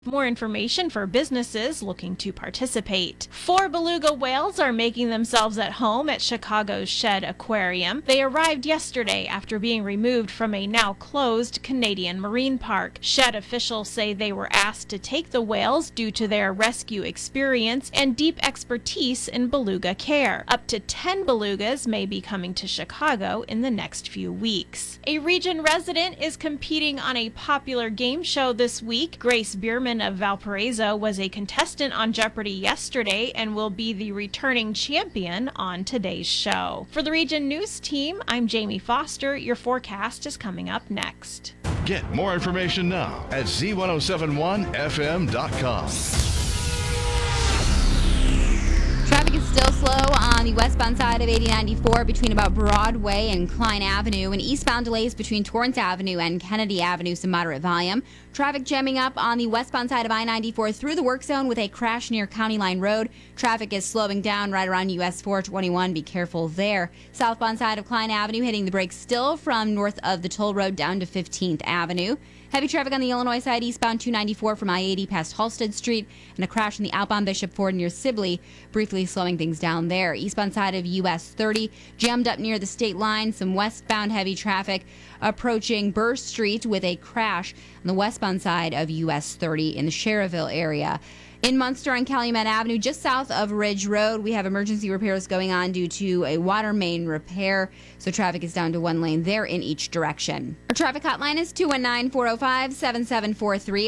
More information for businesses looking to participate. 4 beluga whales are making themselves at home at Chicago's Shedd Aquarium. They arrived yesterday after being removed from a now closed Canadian marine park. Shedd officials say they were asked to take the whales due to their rescue experience and deep expertise in beluga care. Up to 10 belugas may be coming to Chicago in the next few weeks. A region resident is competing on a popular game show this week. Grace Bierman of Valparaiso was a contestant on Jeopardy yesterday and will be the returning champion on today's show. For the Region News team, I'm Jamie Foster. Your forecast is coming up next. Get more information now at z1071fm.com. Traffic is still slow on the westbound side of 8094 between about Broadway and Klein Avenue, and eastbound delays between Torrance Avenue and Kennedy Avenue, some moderate volume. Traffic jamming up on the westbound side of I-94 through the work zone with a crash near County Line Road. Traffic is slowing down right around US 421. Be careful there. Southbound side of Klein Avenue hitting the brakes still from north of the toll road down to 15th Avenue. Heavy traffic on the Illinois side, eastbound 294 from I-80 past Halsted Street, and a crash in the outbound Bishop Ford near Sibley, briefly slowing things down there. Eastbound side of US 30, jammed up near the state line. Some westbound heavy traffic approaching Burr Street with a crash on the westbound side of US 30 in the Cherville area. In Munster on Calumet Avenue, just south of Ridge Road, we have emergency repairs going on due to a water main repair, so traffic is down to one lane there in each direction. Our traffic hotline is 219-405-7743.